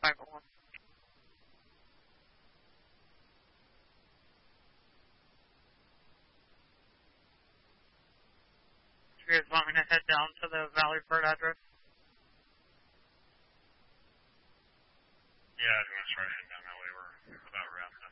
private one. Do you guys want me to head down to the Valleyford address? Yeah, if you want to start heading down that way, we're about wrapped up.